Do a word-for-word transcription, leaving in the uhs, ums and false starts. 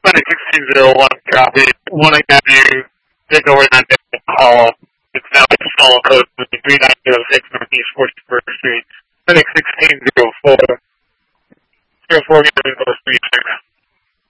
Clinic sixteen zero one, copy. one I have you take over that call. It's now a small code three nine zero six Northeast forty-first Street. Clinic sixteen zero four. zero four, give me those three